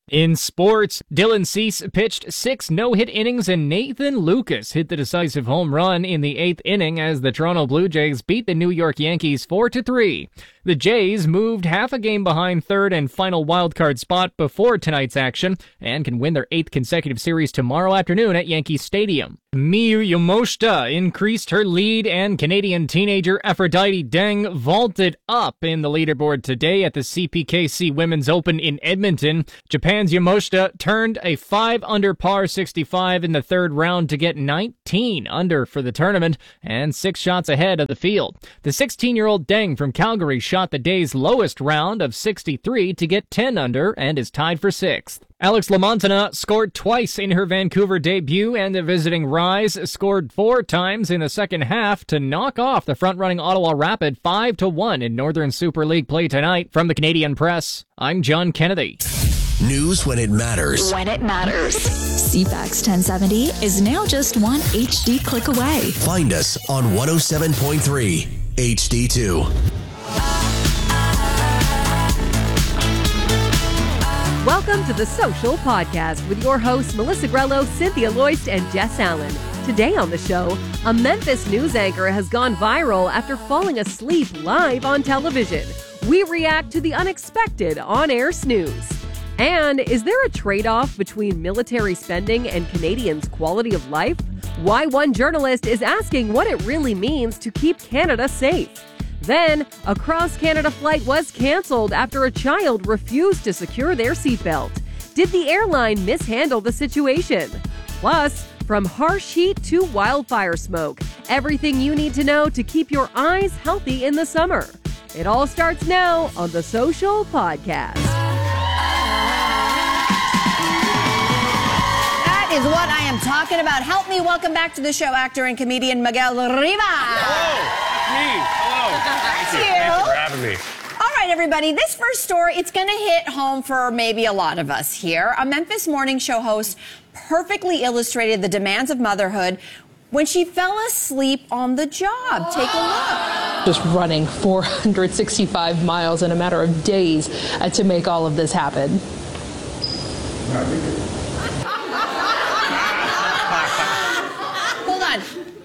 In sports, Dylan Cease pitched six no-hit innings and Nathan Lucas hit the decisive home run in the eighth inning as the Toronto Blue Jays beat the New York Yankees four to three. The Jays moved half a game behind third and final wildcard spot before tonight's action and can win their eighth consecutive series tomorrow afternoon at Yankee Stadium. Miyu Yamashita increased her lead and Canadian teenager Aphrodite Deng vaulted up in the leaderboard today at the C P K C Women's Open in Edmonton. Japan's Yamashita turned a five under par sixty-five in the third round to get nineteen under for the tournament and six shots ahead of the field. The sixteen-year-old Deng from Calgary shot the day's lowest round of sixty-three to get ten under and is tied for sixth. Alex Lamontana scored twice in her Vancouver debut, and the visiting Rise scored four times in the second half to knock off the front-running Ottawa Rapid five to one in Northern Super League play tonight. From the Canadian Press, I'm John Kennedy.
News when it matters.
When it matters. C FAX ten seventy is now just one H D click away.
Find us on one oh seven point three H D two.
Welcome to the Social Podcast with your hosts Melissa Grello, Cynthia Loist, and Jess Allen. Today on the show, a Memphis news anchor has gone viral after falling asleep live on television. We react to the unexpected on-air snooze. And is there a trade-off between military spending and Canadians' quality of life? Why one journalist is asking what it really means to keep Canada safe. Then, a cross-Canada flight was canceled after a child refused to secure their seatbelt. Did the airline mishandle the situation? Plus, from harsh heat to wildfire smoke, everything you need to know to keep your eyes healthy in the summer. It all starts now on the Social Podcast.
That is what I am talking about. Help me welcome back to the show actor and comedian Miguel Riva.
Hello. Me. Hello.
Thank
you.
you.
Thanks for having me.
All right, everybody. This first story, it's going to hit home for maybe a lot of us here. A Memphis morning show host perfectly illustrated the demands of motherhood when she fell asleep on the job. Take a look.
Just running four hundred sixty-five miles in a matter of days uh, to make all of this happen.
Hold on.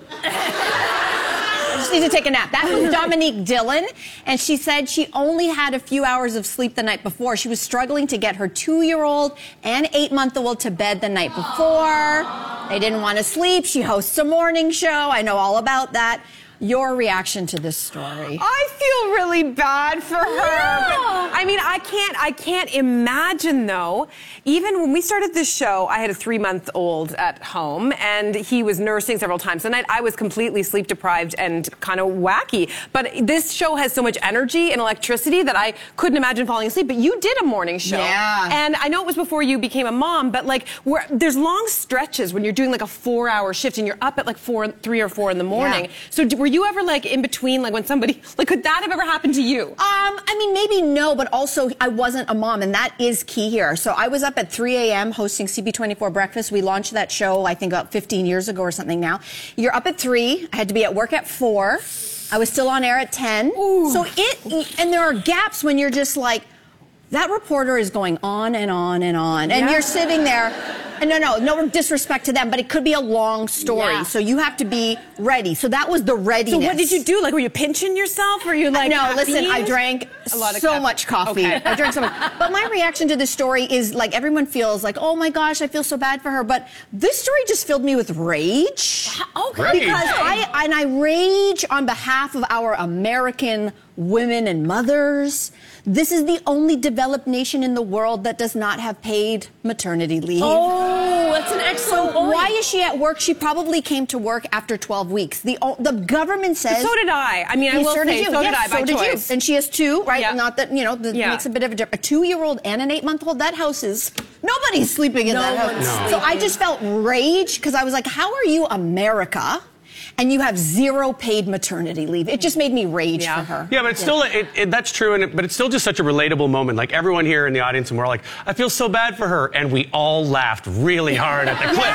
I just need to take a nap. That was Dominique Dillon, and she said she only had a few hours of sleep the night before. She was struggling to get her two-year-old and eight-month-old to bed the night before. They didn't want to sleep. She hosts a morning show. I know all about that. Your reaction to this story?
I feel really bad for her.
Yeah.
I mean, I can't, I can't imagine though. Even when we started this show, I had a three-month-old at home, and he was nursing several times a night. I was completely sleep deprived and kind of wacky. But this show has so much energy and electricity that I couldn't imagine falling asleep. But you did a morning show,
yeah.
And I know it was before you became a mom, but like, where, there's long stretches when you're doing like a four-hour shift and you're up at like four, three or four in the morning.
Yeah.
So were you ever like in between, like when somebody, like could that have ever happened to you?
Um, I mean, maybe no, but also I wasn't a mom, and that is key here. So I was up at three a.m. hosting C B twenty-four Breakfast. We launched that show, I think, about fifteen years ago or something now. You're up at three. I had to be at work at four. I was still on air at ten. Ooh. So it, and there are gaps when you're just like, that reporter is going on and on and on, and
yeah.
you're sitting there. And no, no, no disrespect to them, but it could be a long story.
Yeah.
So you have to be ready. So that was the readiness.
So what did you do? Like, were you pinching yourself? Or you like,
no,
caffeine?
listen, I drank
a lot of
so
caffeine.
much coffee.
Okay.
I drank so much. But my reaction to this story is like everyone feels like, oh my gosh, I feel so bad for her. But this story just filled me with rage.
Okay.
Rage. Because I, and I rage on behalf of our American women and mothers. This is the only developed nation in the world that does not have paid maternity leave.
Oh, that's an excellent
So
point.
why is she at work? She probably came to work after twelve weeks. The the government says...
So did I. I mean, I will
sure
say,
did you.
so
yes,
did I by
so did
choice.
you. And she has two, right?
Yeah.
Not that, you know, that
yeah.
makes a bit of a difference. A two-year-old and an eight-month-old, that house is... Nobody's sleeping in
no
that house.
No.
So I just felt rage because I was like, how are you America? And you have zero paid maternity leave. It just made me rage
yeah.
for her.
Yeah, but it's
yeah.
still, it, it, that's true, and it, but it's still just such a relatable moment. Like, everyone here in the audience, and we're like, I feel so bad for her. And we all laughed really hard at the clip.
Yeah.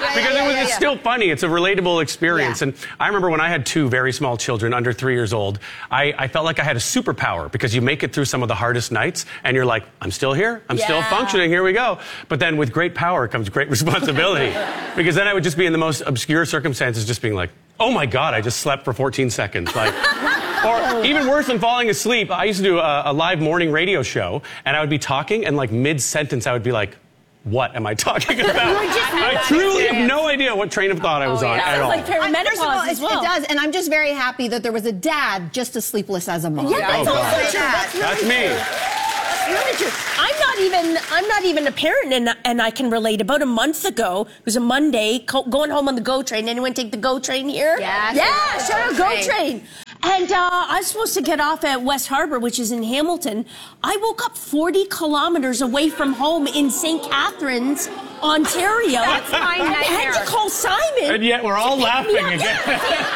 yeah,
because
yeah,
it was,
yeah,
it's
yeah.
still funny. It's a relatable experience.
Yeah.
And I remember when I had two very small children, under three years old, I, I felt like I had a superpower because you make it through some of the hardest nights and you're like, I'm still here. I'm
Yeah.
still functioning. Here we go. But then with great power comes great responsibility. Because then I would just be in the most obscure circumstances just being like, oh my God, I just slept for fourteen seconds. Like, or even worse than falling asleep, I used to do a, a live morning radio show and I would be talking and like mid-sentence I would be like, what am I talking about? I truly have no idea what train of thought I was
Oh,
on
yeah.
at all.
Like perimenopause First of all,
as
it,
well.
it does, and I'm just very happy that there was a dad just as sleepless as a mom.
Yeah, that's
Oh,
also
God.
true. That's, really
That's
true.
me.
That's really true. I'm not even I'm not even a parent, and and I can relate. About a month ago, it was a Monday, co- going home on the GO train. Anyone take the GO train here?
Yes.
Yeah, shout out GO
Train.
train. And uh, I was supposed to get off at West Harbor, which is in Hamilton. I woke up forty kilometers away from home in Saint Catharines, Ontario.
That's my
I had
nightmare.
to call Simon.
And yet we're all
to pick me
laughing
up.
again.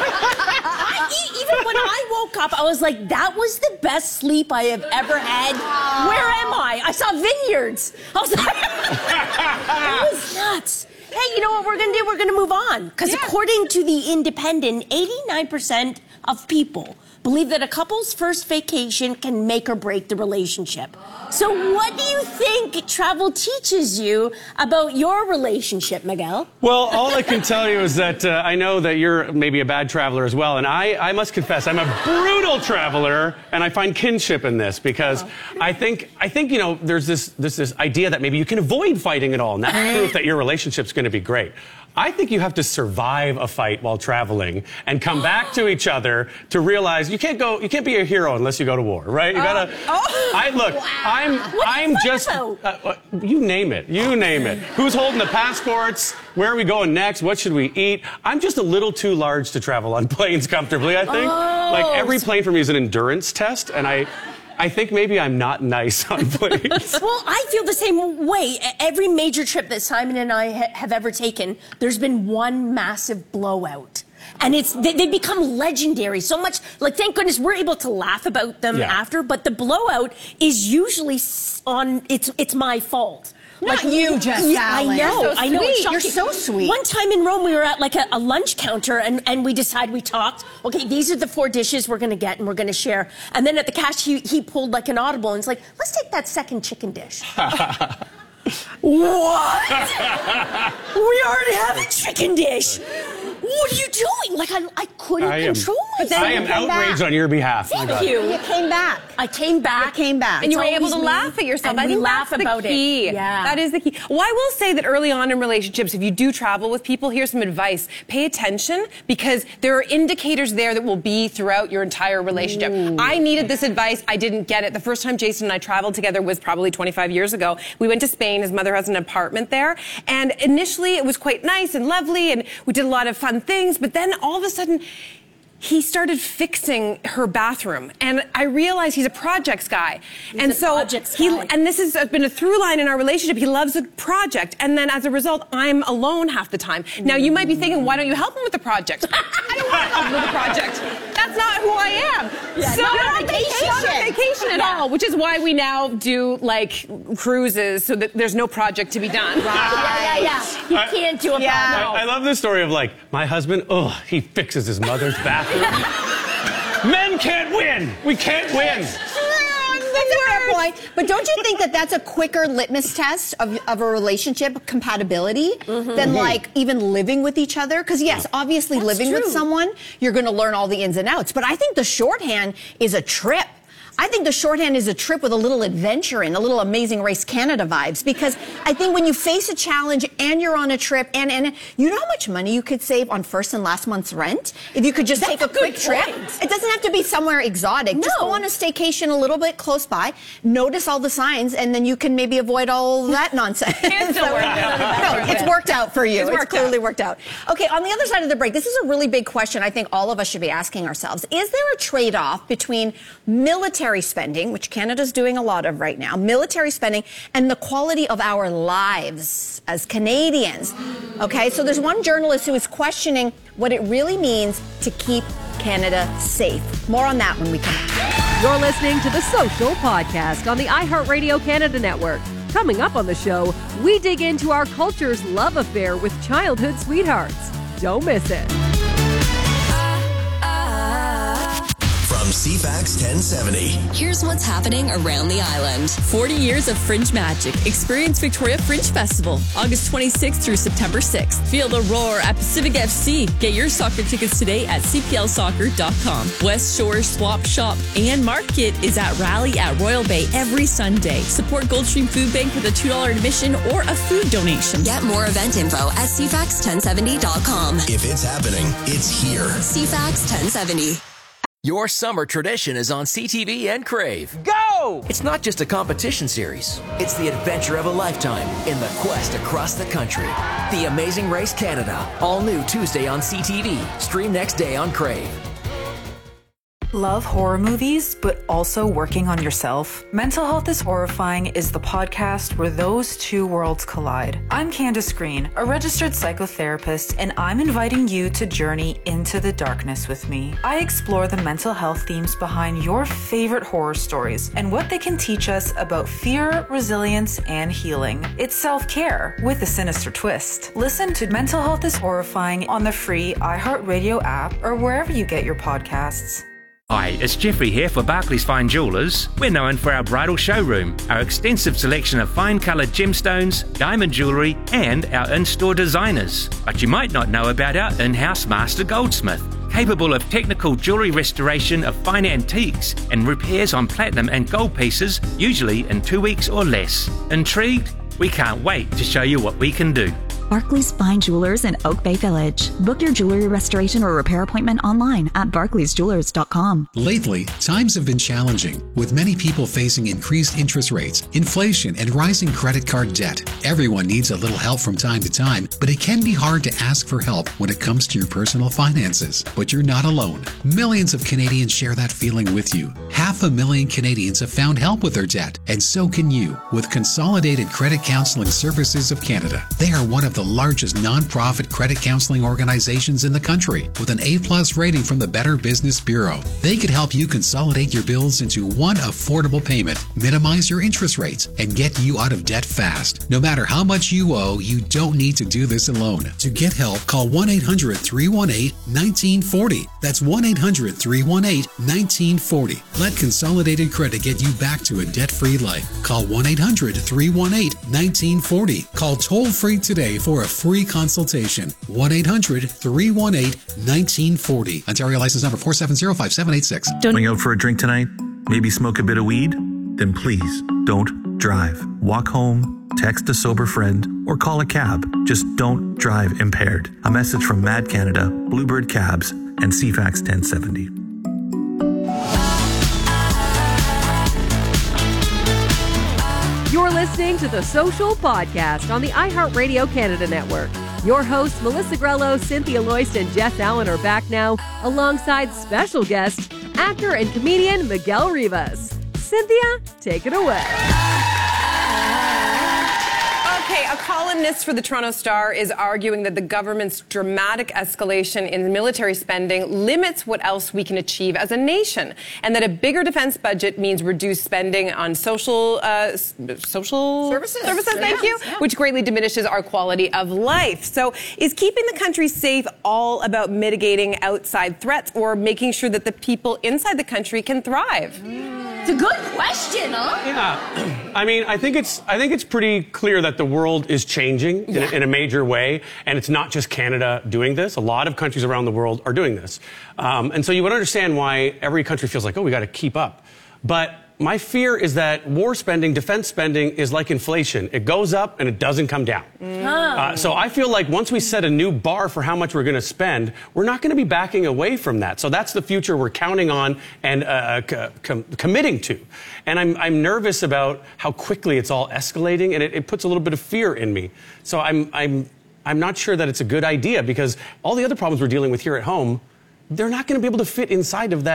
I, e- even when I woke up, I was like, that was the best sleep I have ever had. Where am I? I saw vineyards. I was like, it was nuts. Hey, you know what we're going to do? We're going to move on. Because according to The Independent, eighty-nine percent of people believe that a couple's first vacation can make or break the relationship. So what do you think travel teaches you about your relationship, Miguel?
Well, all I can tell you is that uh, I know that you're maybe a bad traveler as well. And I, I must confess, I'm a brutal traveler, and I find kinship in this because I think, I think, you know, there's this, this, this idea that maybe you can avoid fighting at all, and that's proof that your relationship's going to be great. I think you have to survive a fight while traveling and come back to each other to realize you can't go, you can't be a hero unless you go to war, right? You gotta,
oh.
I look,
Wow.
I'm,
What are
I'm
you
just,
talking
uh, uh, you name it, you name it. Who's holding the passports? Where are we going next? What should we eat? I'm just a little too large to travel on planes comfortably, I think.
Oh.
Like every plane for me is an endurance test, and I, I think maybe I'm not nice on planes.
Well, I feel the same way. E- Every major trip that Simon and I ha- have ever taken, there's been one massive blowout. And it's they, they become legendary. So much, like, thank goodness we're able to laugh about them
Yeah.
after, but the blowout is usually s- on, it's it's my fault.
Not you, Jess
Yeah, I
Allen.
know,
You're so
I know. It's
sweet. You're
shocking.
so sweet.
One time in Rome, we were at like a, a lunch counter, and, and we decided, we talked, okay, these are the four dishes we're going to get and we're going to share. And then at the cash, he, he pulled like an audible and it's like, let's take that second chicken dish. What? We already have a chicken dish. What are you doing? Like, I, I couldn't
I am,
control myself.
I am outraged on your behalf. My
Thank
God.
you.
You came back.
I came back.
You came back.
And you were
It's
able to
always me,
laugh at yourself.
and
I
we
think
laugh
that's
about
the key.
it. Yeah.
That is the key. Well, I will say that early on in relationships, if you do travel with people, here's some advice. Pay attention because there are indicators there that will be throughout your entire relationship.
Ooh.
I needed this advice. I didn't get it. The first time Jason and I traveled together was probably twenty-five years ago. We went to Spain. His mother has an apartment there. And initially it was quite nice and lovely and we did a lot of fun things. But then all of a sudden, he started fixing her bathroom, and I realized he's a projects guy,
He's
and
a
so
projects
he
guy.
and this has been a through line in our relationship. He loves a project, and then as a result, I'm alone half the time. Now you might be thinking, why don't you help him with the project? I don't want to help him with the project. That's not who I am.
Yeah,
so
not on
I'm
vacation.
not on vacation at
Yeah.
all, which is why we now do like cruises, so that there's no project to be done.
Yeah, yeah, yeah. You
I-
can't do a
Yeah.
problem.
I, I love this story of like, my husband, oh, he fixes his mother's bathroom. Men can't win. We can't win.
That's a fair point. But don't you think that that's a quicker litmus test of, of a relationship compatibility than like even living with each other? Because yes, obviously
That's
living with
true.
someone, you're going to learn all the ins and outs. But I think the shorthand is a trip. I think the shorthand is a trip with a little adventure and a little Amazing Race Canada vibes, because I think when you face a challenge and you're on a trip and, and you know how much money you could save on first and last month's rent if you could just
That's
take a,
a good
quick trip.
point.
It doesn't have to be somewhere exotic. Just
No.
go on a staycation a little bit close by, notice all the signs, and then you can maybe avoid all that nonsense.
It still worked out.
No, it's worked out for you.
It's
It's,
worked
clearly worked out. Okay, on the other side of the break, this is a really big question I think all of us should be asking ourselves. Is there a trade-off between military spending, which Canada's doing a lot of right now, military spending, and the quality of our lives as Canadians? Okay, so there's one journalist who is questioning what it really means to keep Canada safe. More on that when we come back.
You're listening to The Social Podcast on the iHeartRadio Canada Network. Coming up on the show, we dig into our culture's love affair with childhood sweethearts. Don't miss it.
From C FAX ten seventy.
Here's what's happening around the island.
forty years of Fringe magic. Experience Victoria Fringe Festival, August twenty-sixth through September sixth. Feel the roar at Pacific F C. Get your soccer tickets today at c p l soccer dot com. West Shore Swap Shop and Market is at Rally at Royal Bay every Sunday. Support Goldstream Food Bank with a two dollars admission or a food donation.
Get more event info at c fax ten seventy dot com.
If it's happening, it's here.
C FAX ten seventy.
Your summer tradition is on C T V and Crave. Go! It's not just a competition series. It's the adventure of a lifetime in the quest across the country. The Amazing Race Canada. All new Tuesday on C T V. Stream next day on Crave.
Love horror movies, but also working on yourself? Mental Health is Horrifying is the podcast where those two worlds collide. I'm Candace Green, a registered psychotherapist, and I'm inviting you to journey into the darkness with me. I explore the mental health themes behind your favorite horror stories and what they can teach us about fear, resilience, and healing. It's self-care with a sinister twist. Listen to Mental Health is Horrifying on the free iHeartRadio app or wherever you get your podcasts.
Hi, it's Jeffrey here for Barclays Fine Jewellers. We're known for our bridal showroom, our extensive selection of fine coloured gemstones, diamond jewellery, and our in-store designers. But you might not know about our in-house master goldsmith, capable of technical jewellery restoration of fine antiques and repairs on platinum and gold pieces, usually in two weeks or less. Intrigued? We can't wait to show you what we can do.
Barclays Fine Jewelers in Oak Bay Village. Book your jewelry restoration or repair appointment online at barclays jewelers dot com.
Lately, times have been challenging, with many people facing increased interest rates, inflation, and rising credit card debt. Everyone needs a little help from time to time, but it can be hard to ask for help when it comes to your personal finances. But you're not alone. Millions of Canadians share that feeling with you. Half a million Canadians have found help with their debt, and so can you with Consolidated Credit Counseling Services of Canada. They are one of the largest non-profit credit counseling organizations in the country, with an A-plus rating from the Better Business Bureau. They could help you consolidate your bills into one affordable payment, minimize your interest rates, and get you out of debt fast. No matter how much you owe, you don't need to do this alone. To get help, call one eight hundred, three one eight, one nine four zero. That's one eight hundred, three one eight, one nine four zero. Let Consolidated Credit get you back to a debt-free life. Call one eight hundred, three one eight, one nine four zero. Call toll-free today for a free consultation. one eight hundred, three one eight, one nine four zero. Ontario license number four seven zero, five seven eight six.
Going out for a drink tonight? Maybe smoke a bit of weed? Then please don't drive. Walk home, text a sober friend, or call a cab. Just don't drive impaired. A message from Mad Canada, Bluebird Cabs, and C FAX ten seventy.
You're listening to The Social Podcast on the iHeartRadio Canada Network. Your hosts, Melissa Grello, Cynthia Loist, and Jess Allen are back now alongside special guest, actor and comedian Miguel Rivas. Cynthia, take it away.
Okay, a columnist for the Toronto Star is arguing that the government's dramatic escalation in military spending limits what else we can achieve as a nation, and that a bigger defense budget means reduced spending on social uh, social
services.
Services,
Yeah.
thank you,
Yeah.
which greatly diminishes our quality of life. So, is keeping the country safe all about mitigating outside threats, or making sure that the people inside the country can thrive?
It's a good question, huh?
Yeah, I mean, I think it's I think it's pretty clear that the world is changing in,
Yeah.
a, in a major way, and it's not just Canada doing this. A lot of countries around the world are doing this, um, and so you would understand why every country feels like, oh, we got to keep up. But my fear is that war spending, defense spending, is like inflation. It goes up and it doesn't come down.
Mm.
Uh, so I feel like once we set a new bar for how much we're going to spend, we're not going to be backing away from that. So that's the future we're counting on and uh, co- com- committing to. And I'm, I'm nervous about how quickly it's all escalating, and it, it puts a little bit of fear in me. So I'm, I'm, I'm not sure that it's a good idea, because all the other problems we're dealing with here at home, they're not going to be able to fit inside of that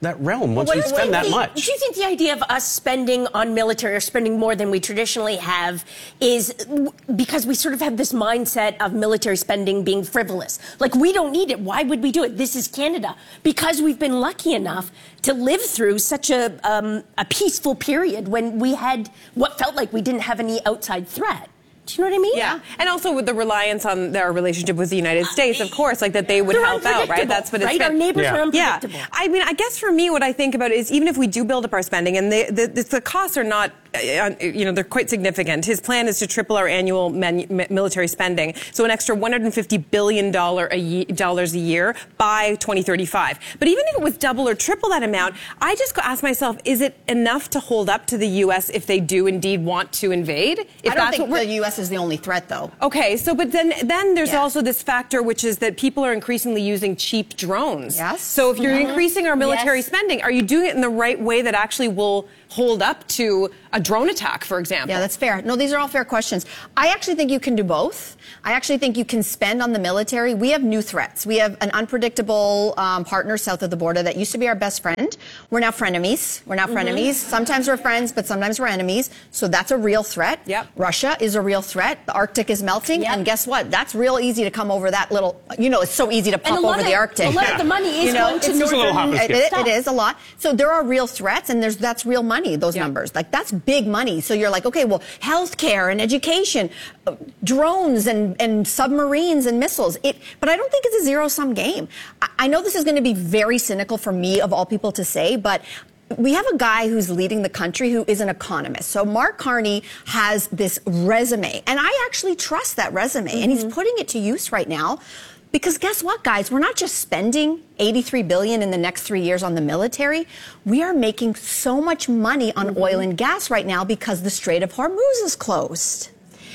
that realm once
Well,
we
what do you
spend that
think-
much.
Do you think the idea of us spending on military or spending more than we traditionally have is w- because we sort of have this mindset of military spending being frivolous? Like, we don't need it. Why would we do it? This is Canada. Because we've been lucky enough to live through such a, um, a peaceful period when we had what felt like we didn't have any outside threat. Do you know what I mean?
Yeah. And also with the reliance on their relationship with the United States, of course, like that they would
They're
help out, right? That's what it's
right? Our
been.
neighbors
yeah.
are unpredictable.
Yeah. I mean, I guess for me, what I think about is even if we do build up our spending, and the, the, the costs are not, uh, you know, they're quite significant. His plan is to triple our annual manu- military spending, so an extra one hundred fifty billion dollars a, ye- dollars a year by twenty thirty-five. But even if it was double or triple that amount, I just ask myself, is it enough to hold up to the U S if they do indeed want to invade? If
I don't think the U S is the only threat, though.
Okay, so but then then there's
Yeah.
also this factor, which is that people are increasingly using cheap drones.
Yes.
So if you're
Mhm.
increasing our military
Yes.
spending, are you doing it in the right way that actually will hold up to a drone attack, for example?
Yeah, that's fair. No, these are all fair questions. I actually think you can do both. I actually think you can spend on the military. We have new threats. We have an unpredictable um, partner south of the border that used to be our best friend. We're now frenemies. We're now frenemies. Sometimes we're friends, but sometimes we're enemies. So that's a real threat.
Yep.
Russia is a real threat. The Arctic is melting.
Yep.
And guess what? That's real easy to come over that little, you know, it's so easy to
And
pop
a lot
over
of-
the Arctic.
a lot of the money is
You know,
going to
it's
Just a little hop and
it,
skip.
it-
Stop.
it is a lot. So there are real threats, and there's that's real money, those numbers. Like, that's big money. So you're like, okay, well, healthcare and education, uh, drones and, and submarines and missiles. It, but I don't think it's a zero-sum game. I, I know this is going to be very cynical for me, of all people, to say, but we have a guy who's leading the country who is an economist. So Mark Carney has this resume, and I actually trust that resume, and he's putting it to use right now. Because guess what, guys? We're not just spending eighty-three billion dollars in the next three years on the military. We are making so much money on mm-hmm. oil and gas right now because the Strait of Hormuz is closed.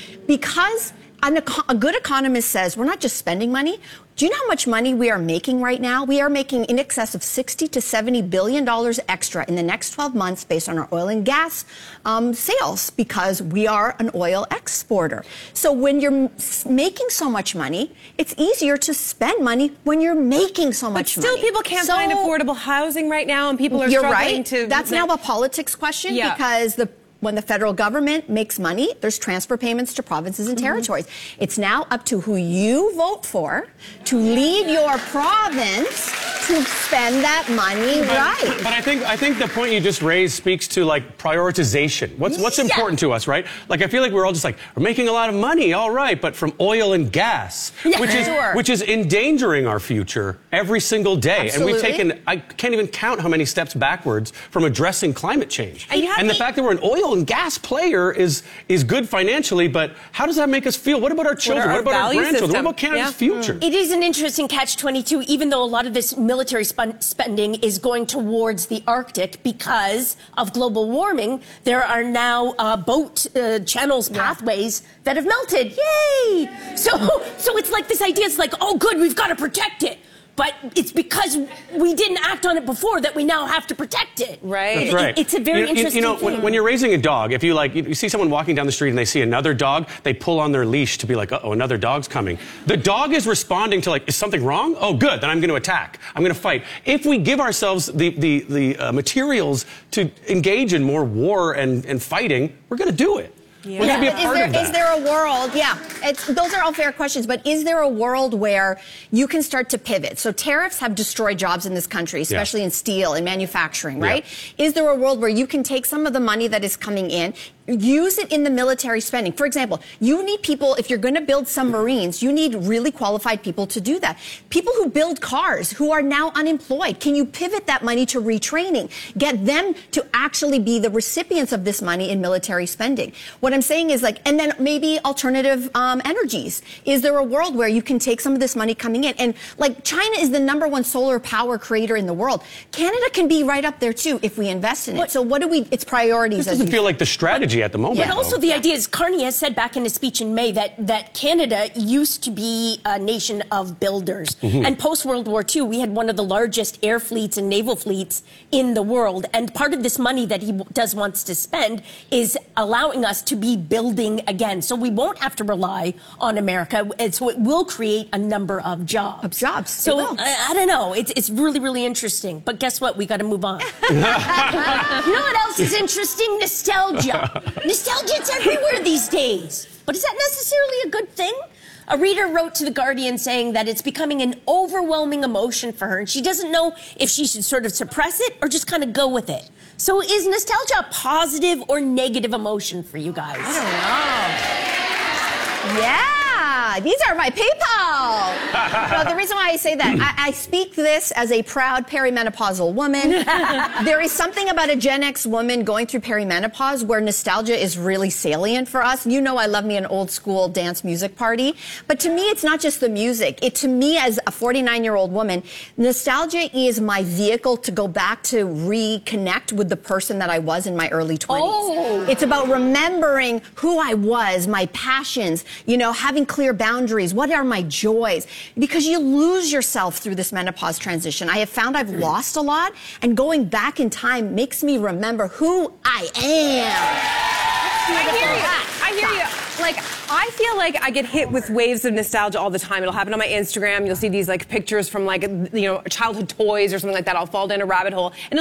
Because an eco- a good economist says we're not just spending money. Do you know how much money we are making right now? We are making in excess of sixty to seventy billion dollars extra in the next twelve months based on our oil and gas um, sales, because we are an oil exporter. So when you're m- making so much money, it's easier to spend money when you're making so
But
much
still,
money.
people can't
So-
find affordable housing right now, and people are
You're
struggling
right.
to.
That's now a politics question,
Yeah.
because the when the federal government makes money, there's transfer payments to provinces and territories. Mm-hmm. It's now up to who you vote for to lead your province to spend that money
But,
right.
but I think I think the point you just raised speaks to like prioritization. What's what's
Yeah.
important to us, right? Like I feel like we're all just like we're making a lot of money, all right, but from oil and gas,
Yeah,
which is
sure.
which is endangering our future every single day. And we've
Absolutely.
taken I can't even count how many steps backwards from addressing climate change.
And you have
and the
the-
fact that we're an oil and gas player is is good financially, but how does that make us feel? What about our children?
our
What, about our
value
grandchildren?
system?
What about Canada's
Yeah.
future?
It is an interesting catch twenty-two, even though a lot of this military spun- spending is going towards the Arctic because of global warming. There are now uh, boat uh, channels, pathways that have melted. Yay! So, so it's like this idea. It's like, oh, good, we've got to protect it. But it's because we didn't act on it before that we now have to protect it.
Right.
That's
It-
right.
it's a very
you, you-
interesting
You know,
thing.
when, when you're raising a dog, if you like, you, you see someone walking down the street and they see another dog, they pull on their leash to be like, uh-oh, another dog's coming. The dog is responding to like, is something wrong? Oh, good, then I'm going to attack. I'm going to fight. If we give ourselves the the, the uh, materials to engage in more war and, and fighting, we're going to do it.
Yeah.
We're going to be a
But is
part
there,
of that.
is there a world, yeah, it's, those are all fair questions, but is there a world where you can start to pivot? So tariffs have destroyed jobs in this country, especially in steel and manufacturing, right?
Yeah.
Is there a world where you can take some of the money that is coming in, use it in the military spending? For example, you need people, if you're going to build submarines, you need really qualified people to do that. People who build cars, who are now unemployed, can you pivot that money to retraining? Get them to actually be the recipients of this money in military spending. What I'm saying is like, and then maybe alternative um, energies. Is there a world where you can take some of this money coming in? And like China is the number one solar power creator in the world. Canada can be right up there too if we invest in it. So what do we, it's priorities.
This
as
doesn't
you
feel like the strategy technology at the moment.
But also the idea is, Carney has said back in a speech in May that, that Canada used to be a nation of builders. Mm-hmm. And post-World War Two, we had one of the largest air fleets and naval fleets in the world. And part of this money that he does wants to spend is allowing us to be building again. So we won't have to rely on America. And so it will create a number of jobs.
Of jobs.
So I, I don't know. It's, it's really, really interesting. But guess what? We got to move on. You know what else is interesting? Nostalgia. Nostalgia, it's everywhere these days. But is that necessarily a good thing? A reader wrote to The Guardian saying that it's becoming an overwhelming emotion for her, and she doesn't know if she should sort of suppress it or just kind of go with it. So is nostalgia a positive or negative emotion for you guys?
I don't know. Yeah. These are my people. No, the reason why I say that, I, I speak this as a proud perimenopausal woman. There is something about a Gen X woman going through perimenopause where nostalgia is really salient for us. You know I love me an old school dance music party. But to me, it's not just the music. It, to me, as a forty-nine-year-old woman, nostalgia is my vehicle to go back to reconnect with the person that I was in my early twenties. Oh. It's about remembering who I was, my passions, you know, having clear boundaries. What are my joys? Because you lose yourself through this menopause transition. I have found I've lost a lot, and going back in time makes me remember who I am.
I hear you. I hear you. Like, I feel like I get hit with waves of nostalgia all the time. It'll happen on my Instagram. You'll see these like pictures from like, you know, childhood toys or something like that. I'll fall down a rabbit hole. And